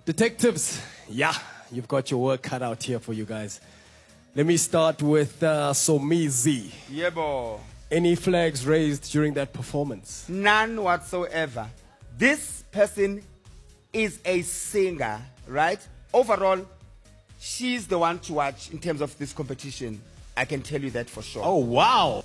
Detectives, yeah, you've got your work cut out here for you guys. Let me start with Somizi. Yebo. Any flags raised during that performance? None whatsoever. This person is a singer, right? Overall, she's the one to watch in terms of this competition. I can tell you that for sure. Oh, wow.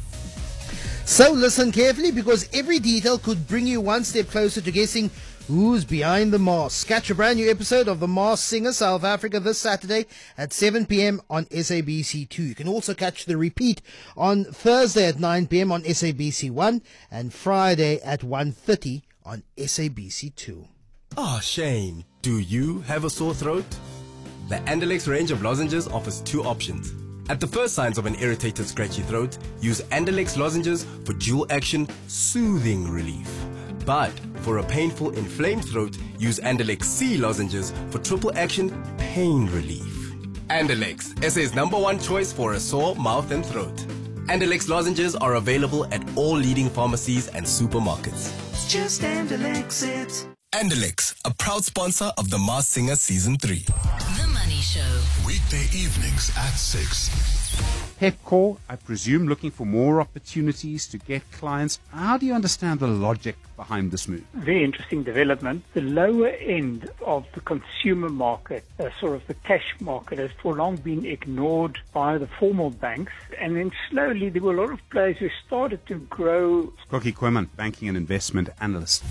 So listen carefully, because every detail could bring you one step closer to guessing who's behind the mask. Catch a brand new episode of The Masked Singer South Africa this Saturday at 7 p.m. on SABC2. You can also catch the repeat on Thursday at 9 p.m. on SABC1 and Friday at 1:30 on SABC2. Oh, Shane, do you have a sore throat? The Andalex range of lozenges offers two options. At the first signs of an irritated, scratchy throat, use Andalex lozenges for dual action, soothing relief. But for a painful, inflamed throat, use Andalex C lozenges for triple action, pain relief. Andalex, SA's #1 choice for a sore mouth and throat. Andalex lozenges are available at all leading pharmacies and supermarkets. Just Andalex it. Andalex, a proud sponsor of The Masked Singer Season 3. The Money Show. Weekday evenings at 6. Pepcore, I presume, looking for more opportunities to get clients. How do you understand the logic behind this move? Very interesting development. The lower end of the consumer market, sort of the cash market, has for long been ignored by the formal banks. And then slowly there were a lot of players who started to grow. Skokie Kooiman, banking and investment analyst.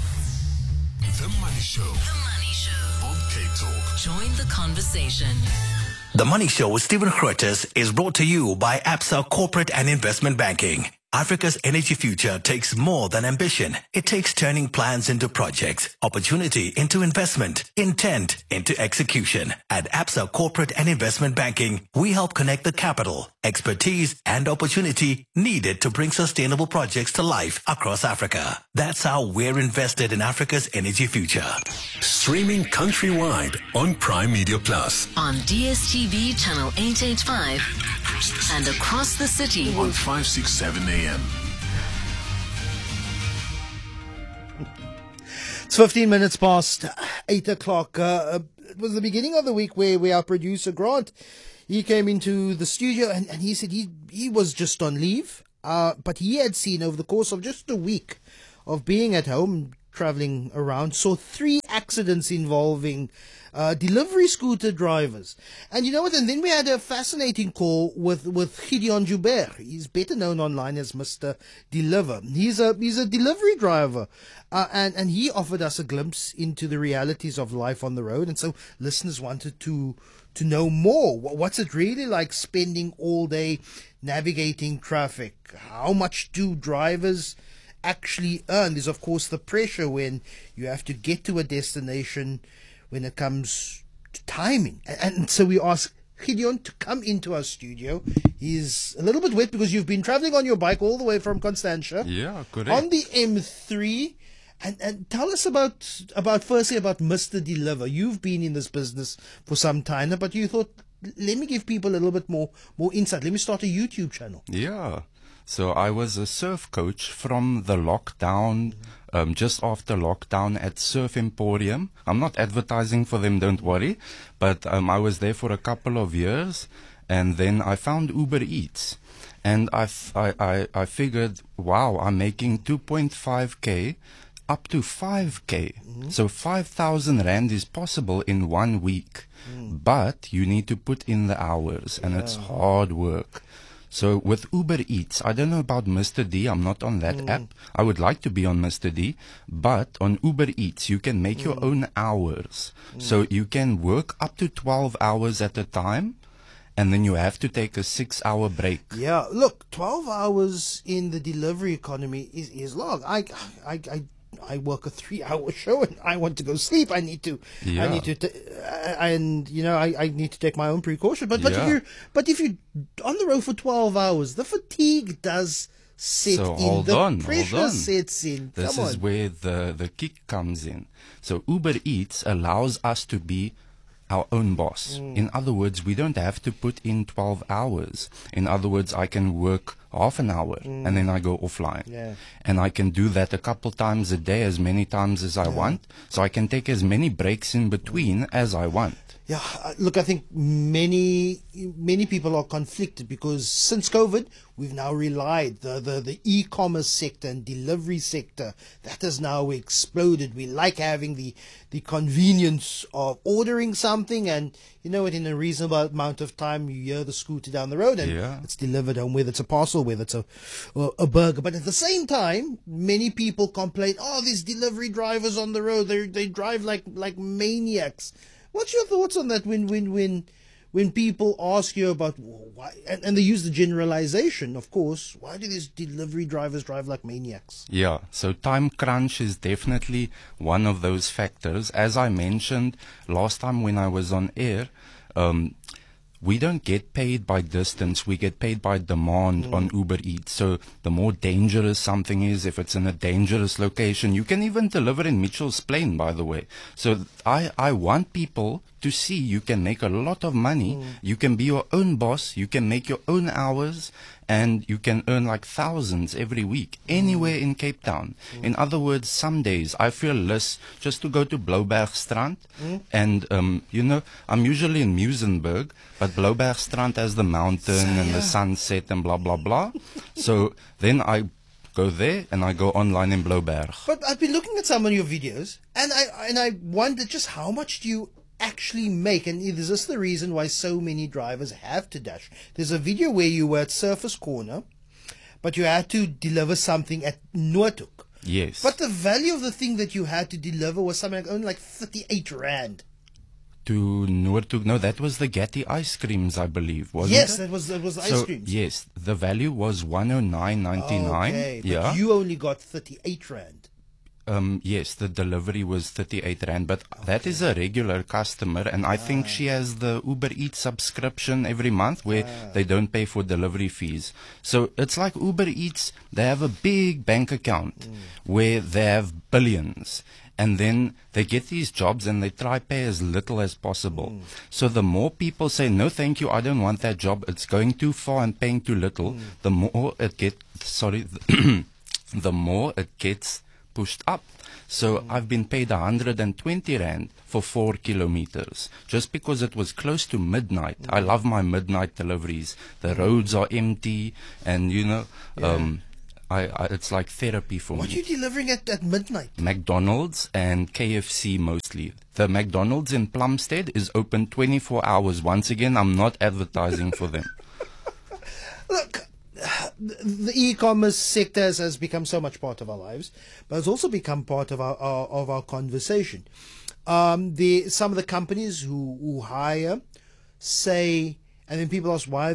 The Money Show. The Money Show. On K-Talk. Join the conversation. The Money Show with Stephen Grootes is brought to you by Absa Corporate and Investment Banking. Africa's energy future takes more than ambition. It takes turning plans into projects, opportunity into investment, intent into execution. At Absa Corporate and Investment Banking, we help connect the capital, expertise, and opportunity needed to bring sustainable projects to life across Africa. That's how we're invested in Africa's energy future. Streaming countrywide on Prime Media Plus. On DSTV channel 885 and across the city on 567 AM. It's 15 minutes past 8 o'clock. It was the beginning of the week where our producer, Grant, he came into the studio and he said he was just on leave, but he had seen over the course of just a week of being at home, traveling around, saw 3 accidents involving delivery scooter drivers. And you know what? And then we had a fascinating call with Gideon Joubert. He's better known online as Mr. Deliver. He's a delivery driver. And he offered us a glimpse into the realities of life on the road. And so listeners wanted to know more. What's it really like spending all day navigating traffic? How much do drivers actually earn? There's of course the pressure when you have to get to a destination when it comes to timing. And so we asked Gideon to come into our studio. He's a little bit wet because you've been traveling on your bike all the way from Constantia. Yeah, correct. On the M3. And tell us about firstly about Mr. Deliver. You've been in this business for some time now, but you thought, let me give people a little bit more insight. Let me start a YouTube channel. Yeah. So I was a surf coach from the lockdown, just after lockdown at Surf Emporium. I'm not advertising for them, don't worry. But I was there for a couple of years. And then I found Uber Eats. And I figured, wow, I'm making 2.5K up to 5K. So 5,000 Rand is possible in 1 week. But you need to put in the hours, and it's hard work. So with Uber Eats, I don't know about Mr. D, I'm not on that app. I would like to be on Mr. D, but on Uber Eats, you can make your own hours. So you can work up to 12 hours at a time, and then you have to take a 6-hour break. Yeah, look, 12 hours in the delivery economy is long. I work a 3-hour show and I want to go sleep. I need to, and you know, I need to take my own precaution. But if you're on the road for 12 hours, the fatigue does set in. The pressure sets in. This is where the kick comes in. So Uber Eats allows us to be our own boss. In other words, we don't have to put in 12 hours. In other words, I can work half an hour, and then I go offline. Yeah. And I can do that a couple times a day, as many times as I want. So I can take as many breaks in between as I want. Yeah, look, I think many people are conflicted because since COVID, we've now relied the e-commerce sector and delivery sector that has now exploded. We like having the convenience of ordering something, and you know it, in a reasonable amount of time, you hear the scooter down the road and it's delivered home, whether it's a parcel, whether it's a burger. But at the same time, many people complain, oh, these delivery drivers on the road, they drive like maniacs. What's your thoughts on that when people ask you about why, and they use the generalization, of course, why do these delivery drivers drive like maniacs? Yeah, so time crunch is definitely one of those factors. As I mentioned last time when I was on air, we don't get paid by distance, we get paid by demand on Uber Eats. So the more dangerous something is, if it's in a dangerous location, you can even deliver in Mitchell's Plain, by the way. So I want people to see you can make a lot of money, you can be your own boss, you can make your own hours, and you can earn like thousands every week, anywhere in Cape Town. In other words, some days I feel less just to go to Bloubergstrand, and you know, I'm usually in Muizenberg, but Bloubergstrand has the mountain and the sunset and blah blah blah. So then I go there and I go online in Blouberg. But I've been looking at some of your videos, and I wonder just how much do you actually make, and is this the reason why so many drivers have to dash? There's a video where you were at Surfers Corner, but you had to deliver something at Noordhoek. Yes. But the value of the thing that you had to deliver was something like only like 38 rand. To Noordhoek, no, that was the Gatti ice creams, I believe, wasn't yes, it? Yes, that was ice creams. Yes, the value was 109.99. Okay, yeah. But you only got 38 rand. Yes, the delivery was 38 rand, but that is a regular customer, and I think she has the Uber Eats subscription every month where they don't pay for delivery fees. So it's like Uber Eats, they have a big bank account where they have billions, and then they get these jobs and they try pay as little as possible. So the more people say, no thank you, I don't want that job, it's going too far and paying too little, the more it the more it gets pushed up. So I've been paid 120 rand for 4 kilometers just because it was close to midnight. I love my midnight deliveries. The roads are empty, and you know, it's like therapy for me. What are you delivering at midnight? McDonald's and KFC mostly. The McDonald's in Plumstead is open 24 hours. Once again, I'm not advertising for them. Look, the e-commerce sector has become so much part of our lives, but it's also become part of our conversation. Some of the companies who hire say, and then people ask why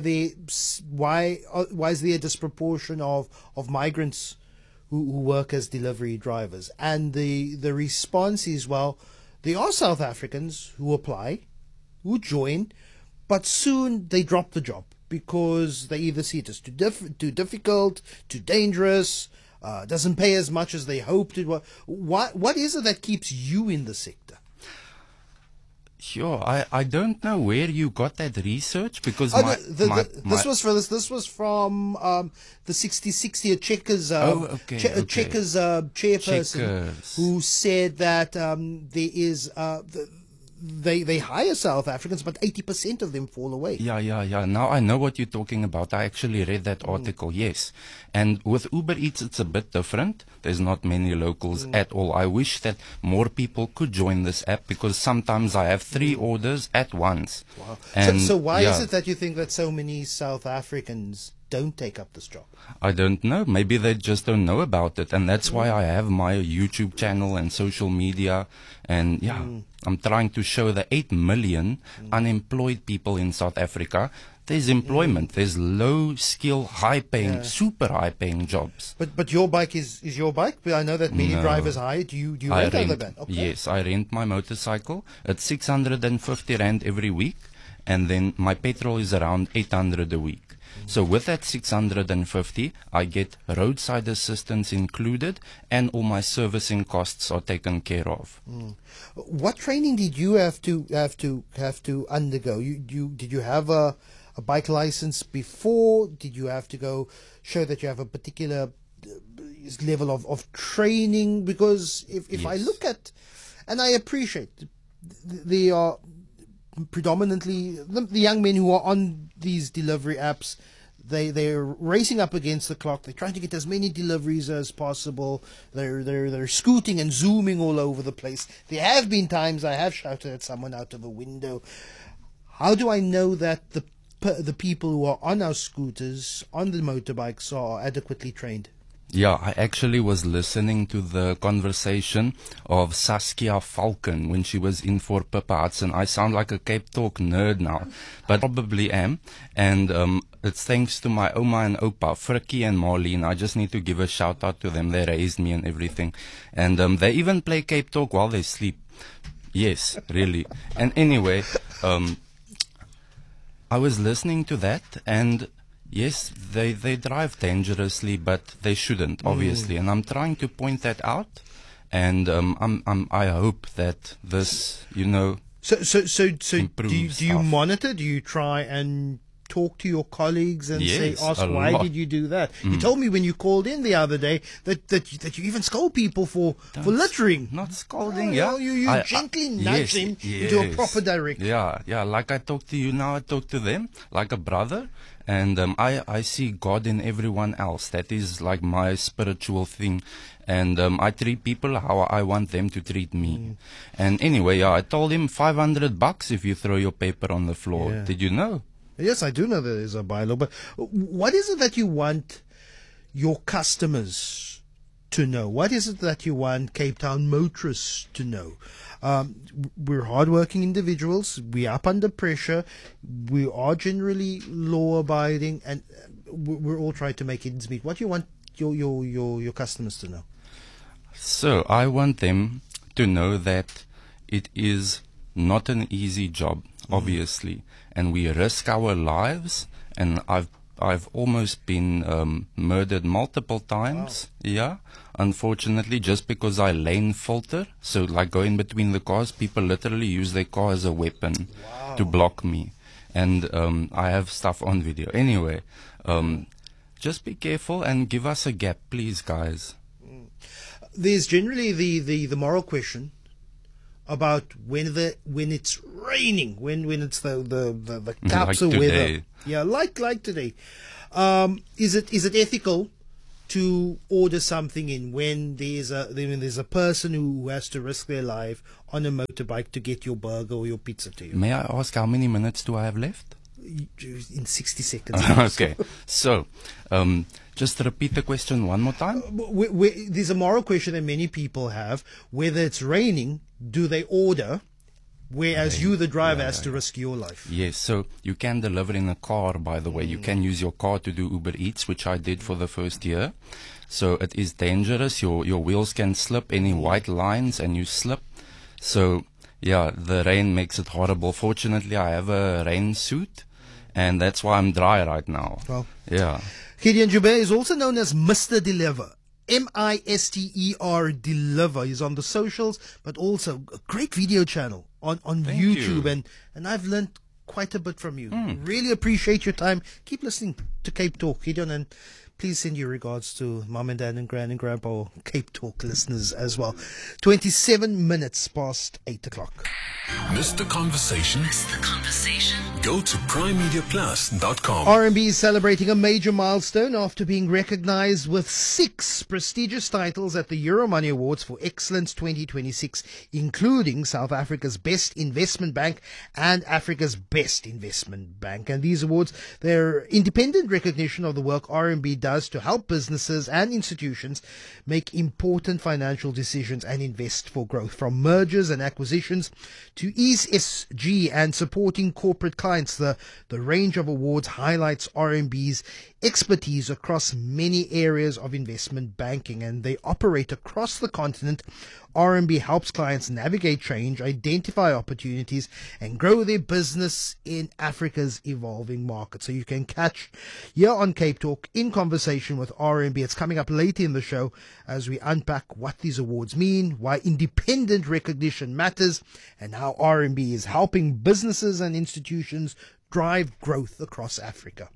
is there a disproportion of migrants who work as delivery drivers, and the response is, well, there are South Africans who apply, who join, but soon they drop the job, because they either see it as too difficult, too dangerous, doesn't pay as much as they hoped it was. What is it that keeps you in the sector? Sure, I don't know where you got that research, because this was from the 60/60, a Checkers Checkers chairperson who said that there is they hire South Africans, but 80% of them fall away. Yeah. Now I know what you're talking about. I actually read that article, yes. And with Uber Eats, it's a bit different. There's not many locals at all. I wish that more people could join this app, because sometimes I have 3 orders at once. Wow. And so why is it that you think that so many South Africans don't take up this job? I don't know. Maybe they just don't know about it. And that's why I have my YouTube channel and social media. And I'm trying to show the 8 million unemployed people in South Africa. There's employment. There's low skill, high paying, super high paying jobs. But your bike is your bike? I know that many drivers hire. Do you rent other than? Okay. Yes, I rent my motorcycle. It's 650 rand every week. And then my petrol is around 800 a week. So with that 650, I get roadside assistance included, and all my servicing costs are taken care of. What training did you have to undergo? Did you have a bike license before? Did you have to go show that you have a particular level of training? Because if I look at, and I appreciate, they are predominantly the young men who are on these delivery apps. They're racing up against the clock. They're trying to get as many deliveries as possible. They're scooting and zooming all over the place. There have been times I have shouted at someone out of a window. How do I know that the people who are on our scooters, on the motorbikes, are adequately trained? Yeah, I actually was listening to the conversation of Saskia Falcon when she was in for Pippa Hudson. I sound like a Cape Talk nerd now, but probably am. And it's thanks to my Oma and Opa, Frikkie and Marlene. I just need to give a shout out to them. They raised me and everything. And they even play Cape Talk while they sleep. Yes, really. And anyway, I was listening to that, and yes, they drive dangerously, but they shouldn't, obviously. And I'm trying to point that out, and I hope that this, So improves do you stuff. monitor? Do you try and talk to your colleagues and Yes, ask a why lot. did you do that? You told me when you called in the other day that you even scold people for littering. Not scolding, Oh, yeah. you gently nudge them into a proper direction. Yeah, like I talk to you now, I talk to them like a brother. And I see God in everyone else. That is like my spiritual thing. And I treat people how I want them to treat me. And anyway, I told him $500 if you throw your paper on the floor. Yeah. Did you know? Yes, I do know there is a bylaw, but what is it that you want your customers to know? What is it that you want Cape Town motorists to know? We're hardworking individuals. We're up under pressure. We are generally law-abiding, and we're all trying to make ends meet. What do you want your customers to know? So I want them to know that it is not an easy job, obviously, and we risk our lives. And I've almost been murdered multiple times. Wow. Yeah, unfortunately, just because I lane filter. So like go in between the cars, people literally use their car as a weapon to block me. And I have stuff on video. Anyway, just be careful and give us a gap, please, guys. There's generally the moral question about when it's raining, when it's the clouds of weather. Yeah, like today. Is it ethical to order something in when there's a person who has to risk their life on a motorbike to get your burger or your pizza to you? May I ask how many minutes do I have left? In 60 seconds. Okay. So, just repeat the question one more time. There's a moral question that many people have. Whether it's raining, do they order? Whereas you, the driver, has to risk your life. Yes, so you can deliver in a car, by the way. You can use your car to do Uber Eats, which I did for the first year. So it is dangerous. Your wheels can slip, any white lines, and you slip. So, yeah, the rain makes it horrible. Fortunately, I have a rain suit, and that's why I'm dry right now. Well, yeah. Gideon Joubert is also known as Mr. Deliver. Mister Deliver. He's on the socials, but also a great video channel on YouTube. And I've learned quite a bit from you. Really appreciate your time. Keep listening to Cape Talk, Gideon, and please send your regards to Mom and Dad and Gran and Grandpa, or Cape Talk listeners as well. 27 minutes past 8 o'clock. Missed the conversation? Go to primemediaplus.com. RMB is celebrating a major milestone after being recognized with 6 prestigious titles at the Euromoney Awards for Excellence 2026, including South Africa's Best Investment Bank and Africa's Best Investment Bank. And these awards, they're independent recognition of the work RMB does to help businesses and institutions make important financial decisions and invest for growth, from mergers and acquisitions to ESG and supporting corporate clients. The range of awards highlights RMB's expertise across many areas of investment banking, and they operate across the continent. RMB helps clients navigate change, identify opportunities, and grow their business in Africa's evolving market. So you can catch here on Cape Talk in conversation with RMB. It's coming up later in the show as we unpack what these awards mean, why independent recognition matters, and how RMB is helping businesses and institutions drive growth across Africa.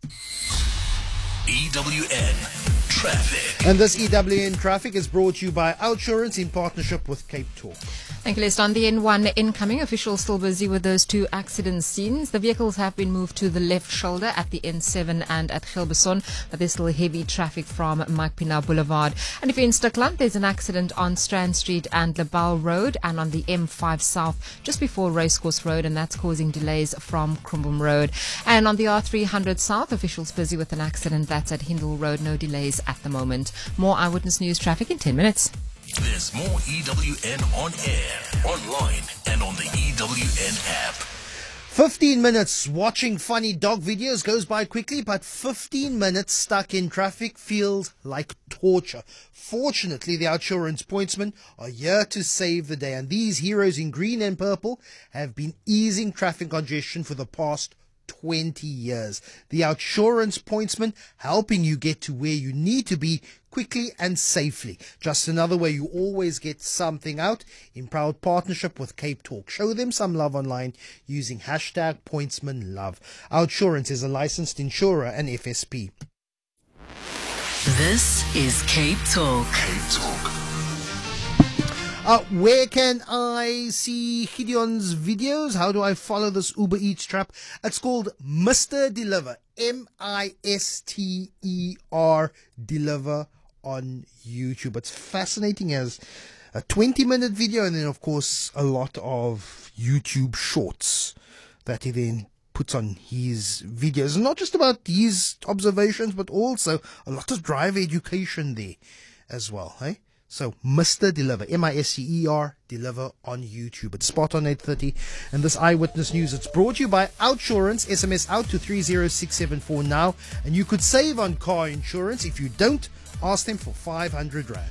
EWN Traffic. And this EWN Traffic is brought to you by Outsurance in partnership with Cape Talk. Thank you, List. On the N1 incoming, officials still busy with those two accident scenes. The vehicles have been moved to the left shoulder at the N7 and at Gilbeson, but there's still heavy traffic from Mike Pina Boulevard. And if you're in Stikland, there's an accident on Strand Street and Lebal Road and on the M5 South just before Racecourse Road, and that's causing delays from Krumbum Road. And on the R300 South, officials busy with an accident that's at Hindle Road. No delays at the moment. More Eyewitness News traffic in 10 minutes. There's more EWN on air, online, and on the EWN app. 15 minutes watching funny dog videos goes by quickly, but 15 minutes stuck in traffic feels like torture. Fortunately, the Outsurance pointsmen are here to save the day, and these heroes in green and purple have been easing traffic congestion for the past 20 years. The Outsurance pointsmen helping you get to where you need to be quickly and safely. Just another way you always get something out, in proud partnership with Cape Talk. Show them some love online using hashtag pointsmanlove. Outsurance is a licensed insurer and FSP. This is Cape Talk. Cape Talk. Where can I see Gideon's videos? How do I follow this Uber Eats trap? It's called Mr. Deliver. Mister Deliver on YouTube. It's fascinating as a 20-minute video, and then of course a lot of YouTube shorts that he then puts on his videos. Not just about his observations, but also a lot of driver education there as well, hey? So, Mr. Deliver, Mister Deliver on YouTube. It's spot on 8:30. And this Eyewitness News, it's brought to you by Outsurance. SMS out to 30674 now. And you could save on car insurance. If you don't, ask them for 500 Rand.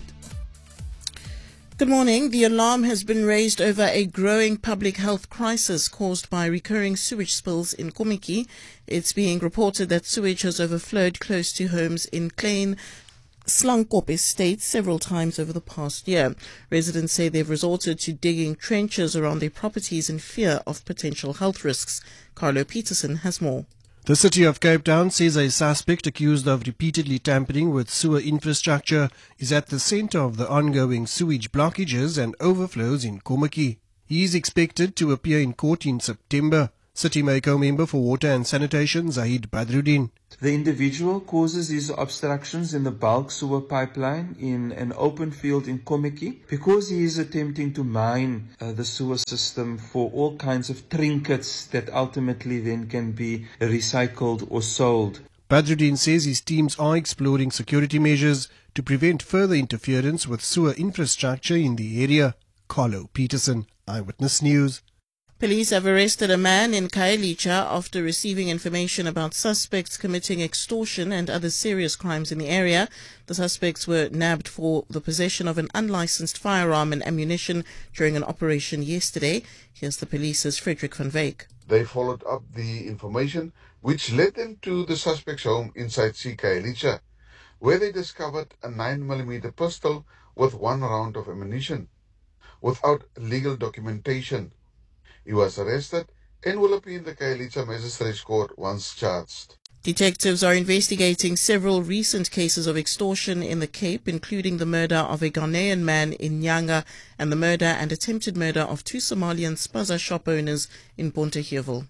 Good morning. The alarm has been raised over a growing public health crisis caused by recurring sewage spills in Kommetjie. It's being reported that sewage has overflowed close to homes in Klein Slankop Estate several times over the past year. Residents say they've resorted to digging trenches around their properties in fear of potential health risks. Carlo Peterson has more. The city of Cape Town says a suspect accused of repeatedly tampering with sewer infrastructure is at the center of the ongoing sewage blockages and overflows in Kommetjie. He is expected to appear in court in September. City Mayor member for Water and Sanitation, Zahid Badruddin. The individual causes these obstructions in the bulk sewer pipeline in an open field in Kommetjie because he is attempting to mine the sewer system for all kinds of trinkets that ultimately then can be recycled or sold. Badruddin says his teams are exploring security measures to prevent further interference with sewer infrastructure in the area. Carlo Peterson, Eyewitness News. Police have arrested a man in Khayelitsha after receiving information about suspects committing extortion and other serious crimes in the area. The suspects were nabbed for the possession of an unlicensed firearm and ammunition during an operation yesterday. Here's the police's Frederick van Wyk. They followed up the information which led them to the suspect's home inside Khayelitsha, where they discovered a 9mm pistol with 1 round of ammunition without legal documentation. He was arrested and will appear in the Khayelitsha Magistrates Court once charged. Detectives are investigating several recent cases of extortion in the Cape, including the murder of a Ghanaian man in Nyanga and the murder and attempted murder of 2 Somalian spaza shop owners in Bonteheuwel.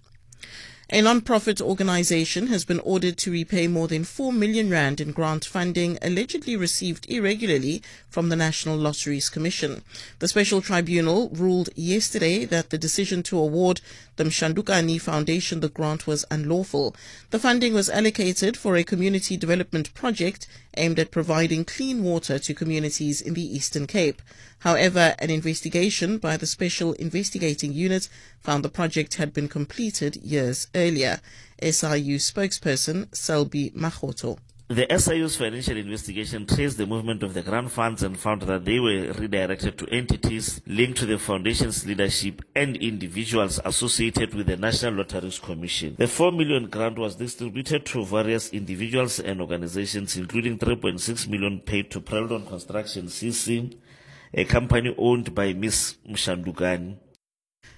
A non-profit organization has been ordered to repay more than 4 million rand in grant funding allegedly received irregularly from the National Lotteries Commission. The special tribunal ruled yesterday that the decision to award the Mshandukani Foundation the grant was unlawful. The funding was allocated for a community development project aimed at providing clean water to communities in the Eastern Cape. However, an investigation by the Special Investigating Unit found the project had been completed years earlier. SIU spokesperson Selby Mahoto. The SIU's financial investigation traced the movement of the grant funds and found that they were redirected to entities linked to the foundation's leadership and individuals associated with the National Lotteries Commission. The 4 million grant was distributed to various individuals and organizations, including 3.6 million paid to Preldon Construction CC, a company owned by Ms. Mshandukani.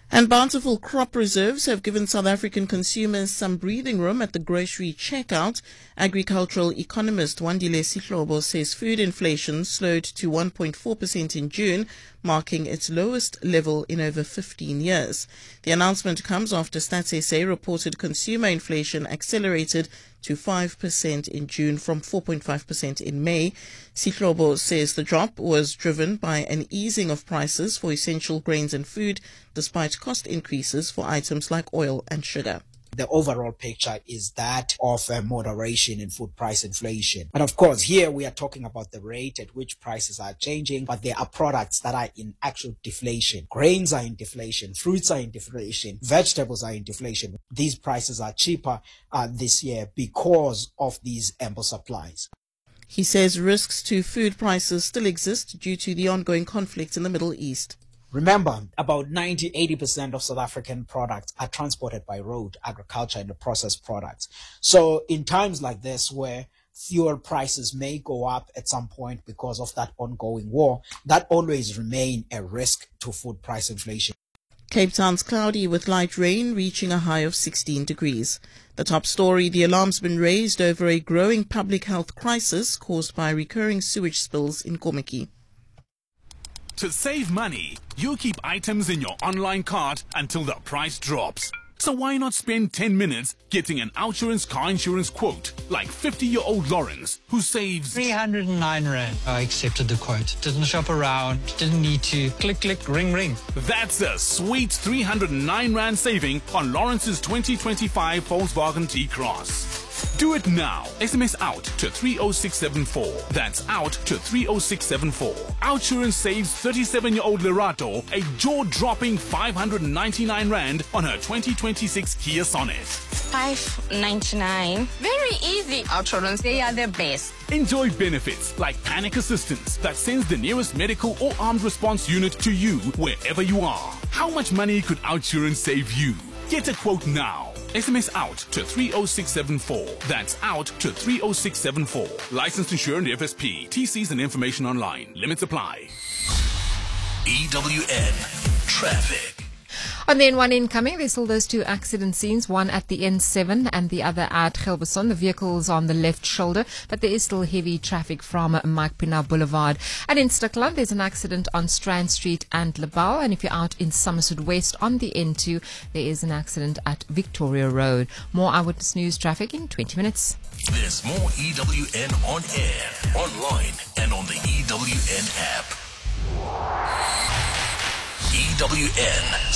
And bountiful crop reserves have given South African consumers some breathing room at the grocery checkout. Agricultural economist Wandile Sihlobo says food inflation slowed to 1.4% in June, marking its lowest level in over 15 years. The announcement comes after Stats SA reported consumer inflation accelerated to 5% in June from 4.5% in May. Sihlobo says the drop was driven by an easing of prices for essential grains and food, despite cost increases for items like oil and sugar. The overall picture is that of moderation in food price inflation. But of course, here we are talking about the rate at which prices are changing, but there are products that are in actual deflation. Grains are in deflation, fruits are in deflation, vegetables are in deflation. These prices are cheaper this year because of these ample supplies. He says risks to food prices still exist due to the ongoing conflict in the Middle East. Remember, about 90-80% of South African products are transported by road, agriculture, and the processed products. So in times like this, where fuel prices may go up at some point because of that ongoing war, that always remain a risk to food price inflation. Cape Town's cloudy with light rain reaching a high of 16 degrees. The top story, the alarm's been raised over a growing public health crisis caused by recurring sewage spills in Kommetjie. To save money, you keep items in your online cart until the price drops. So why not spend 10 minutes getting an Outsurance car insurance quote, like 50-year-old Lawrence, who saves 309 Rand. I accepted the quote. Didn't shop around, didn't need to. Click, click, ring, ring. That's a sweet 309 Rand saving on Lawrence's 2025 Volkswagen T-Cross. Do it now. SMS out to 30674. That's out to 30674. Outsurance saves 37-year-old Lerato a jaw-dropping 599 Rand on her 2026 Kia Sonet. 599. Very easy. Outsurance, they are the best. Enjoy benefits like panic assistance that sends the nearest medical or armed response unit to you wherever you are. How much money could Outsurance save you? Get a quote now. SMS out to 30674. That's out to 30674. Licensed insured FSP. TCs and information online. Limits apply. EWN Traffic. On the N1 incoming, there's still those two accident scenes, one at the N7 and the other at Gelbeson. The vehicle's on the left shoulder, but there is still heavy traffic from Mike Pina Boulevard. And in Stikland, there's an accident on Strand Street and Lebau. And if you're out in Somerset West on the N2, there is an accident at Victoria Road. More Eyewitness News traffic in 20 minutes. There's more EWN on air, online, and on the EWN app. EWN